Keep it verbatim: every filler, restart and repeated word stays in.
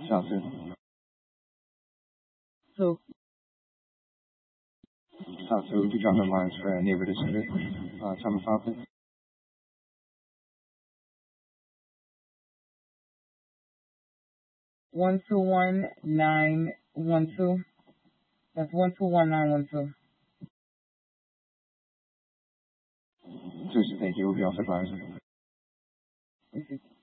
小时。 Two. South two, would you drop in lines for a neighbor to service? Uh, time of file, please. One two one nine one two. That's one two one nine one two. Susan, thank you. We'll be off the lines.